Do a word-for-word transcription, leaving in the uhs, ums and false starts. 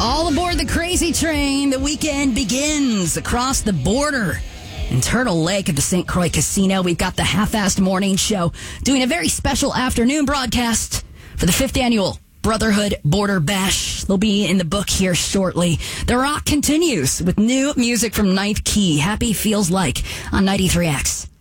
All aboard the crazy train. The weekend begins across the border. In Turtle Lake at the Saint Croix Casino, we've got the Half-Assed Morning Show doing a very special afternoon broadcast for the fifth annual Brotherhood Border Bash. They'll be in the book here shortly. The rock continues with new music from Ninth Key. Happy Feels Like on ninety-three X.